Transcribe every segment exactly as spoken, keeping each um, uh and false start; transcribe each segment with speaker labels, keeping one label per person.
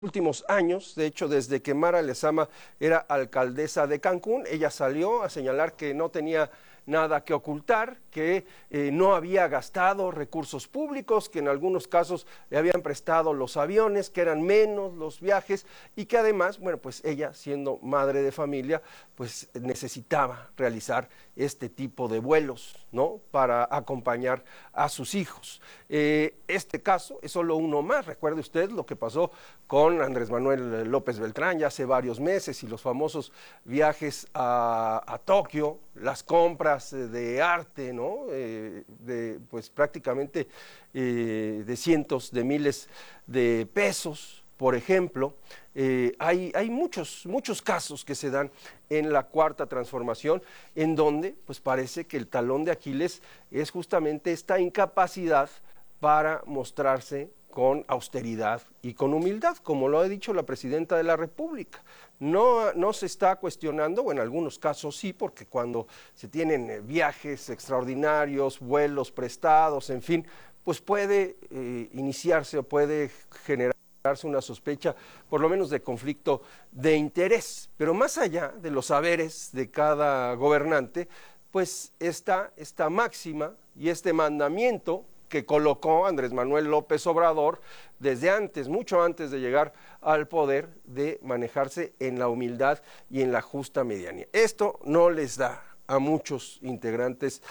Speaker 1: últimos años, de hecho desde que Mara Lezama era alcaldesa de Cancún, ella salió a señalar que no tenía nada que ocultar, que eh, no había gastado recursos públicos, que en algunos casos le habían prestado los aviones, que eran menos los viajes y que además, bueno, pues ella siendo madre de familia, pues necesitaba realizar este tipo de vuelos, ¿no? Para acompañar a sus hijos. Eh, este caso es solo uno más, recuerde usted lo que pasó con Andrés Manuel López Beltrán ya hace varios meses y los famosos viajes a, a Tokio, las compras de arte, ¿no? Eh, de, pues prácticamente eh, de cientos de miles de pesos, por ejemplo. Eh, hay, hay muchos, muchos casos que se dan en la Cuarta Transformación, en donde pues parece que el talón de Aquiles es justamente esta incapacidad para mostrarse con austeridad y con humildad, como lo ha dicho la presidenta de la República. No, no se está cuestionando, o en algunos casos sí, porque cuando se tienen viajes extraordinarios, vuelos prestados, en fin, pues puede eh, iniciarse o puede generar una sospecha, por lo menos de conflicto de interés, pero más allá de los saberes de cada gobernante, pues está esta máxima y este mandamiento que colocó Andrés Manuel López Obrador desde antes, mucho antes de llegar al poder, de manejarse en la humildad y en la justa medianía. Esto no les da a muchos integrantes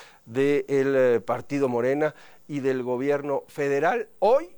Speaker 1: del partido Morena y del gobierno federal. Hoy,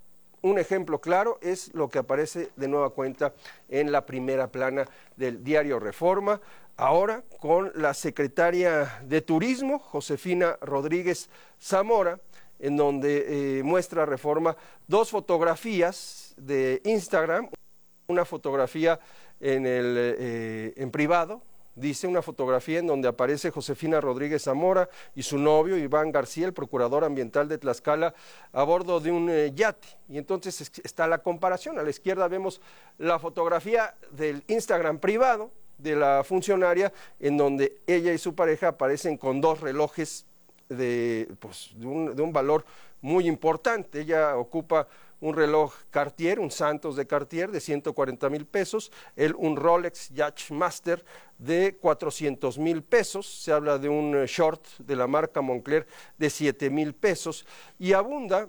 Speaker 1: un ejemplo claro es lo que aparece de nueva cuenta en la primera plana del diario Reforma, ahora con la secretaria de Turismo, Josefina Rodríguez Zamora, en donde eh, muestra Reforma dos fotografías de Instagram, una fotografía en, el, eh, en privado, dice una fotografía en donde aparece Josefina Rodríguez Zamora y su novio Iván García, el procurador ambiental de Tlaxcala, a bordo de un eh, yate. Y entonces está la comparación. A la izquierda vemos la fotografía del Instagram privado de la funcionaria, en donde ella y su pareja aparecen con dos relojes de, pues, de, un, de un valor muy importante. Ella ocupa un reloj Cartier, un Santos de Cartier de ciento cuarenta mil pesos, él un Rolex Yachtmaster de cuatrocientos mil pesos, se habla de un short de la marca Moncler de siete mil pesos, y abunda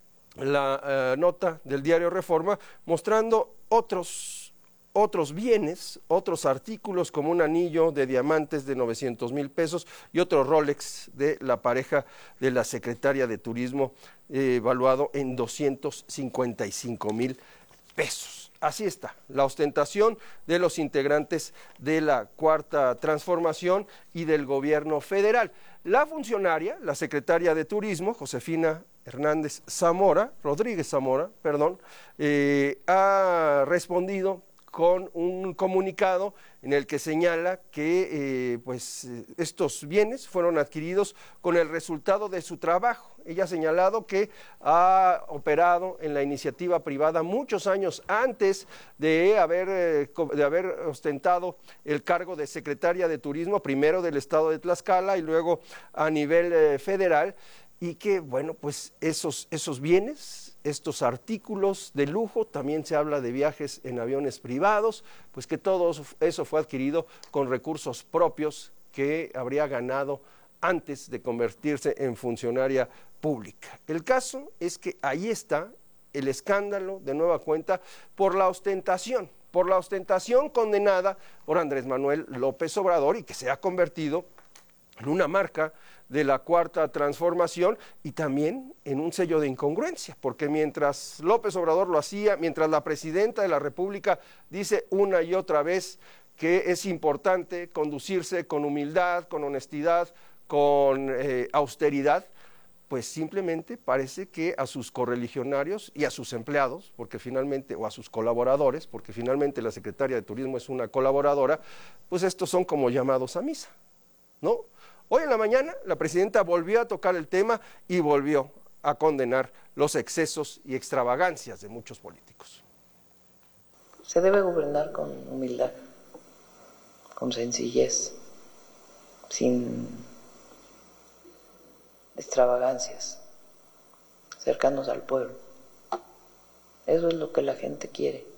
Speaker 1: la uh, nota del diario Reforma mostrando otros otros bienes, otros artículos como un anillo de diamantes de novecientos mil pesos y otro Rolex de la pareja de la secretaria de Turismo eh, evaluado en doscientos cincuenta y cinco mil pesos. Así está, la ostentación de los integrantes de la Cuarta Transformación y del gobierno federal. La funcionaria, la secretaria de Turismo, Josefina Hernández Zamora, Rodríguez Zamora, perdón, eh, ha respondido con un comunicado en el que señala que eh, pues, estos bienes fueron adquiridos con el resultado de su trabajo. Ella ha señalado que ha operado en la iniciativa privada muchos años antes de haber, eh, de haber ostentado el cargo de secretaria de Turismo, primero del estado de Tlaxcala y luego a nivel eh, federal, y que, bueno, pues esos, esos bienes, estos artículos de lujo, también se habla de viajes en aviones privados, pues que todo eso fue adquirido con recursos propios que habría ganado antes de convertirse en funcionaria pública. El caso es que ahí está el escándalo de nueva cuenta por la ostentación, por la ostentación condenada por Andrés Manuel López Obrador y que se ha convertido en una marca de la Cuarta Transformación y también en un sello de incongruencia, porque mientras López Obrador lo hacía, mientras la presidenta de la República dice una y otra vez que es importante conducirse con humildad, con honestidad, con eh, austeridad, pues simplemente parece que a sus correligionarios y a sus empleados, porque finalmente, o a sus colaboradores, porque finalmente la secretaria de Turismo es una colaboradora, pues estos son como llamados a misa, ¿no? Hoy en la mañana la presidenta volvió a tocar el tema y volvió a condenar los excesos y extravagancias de muchos políticos.
Speaker 2: Se debe gobernar con humildad, con sencillez, sin extravagancias, cercanos al pueblo. Eso es lo que la gente quiere.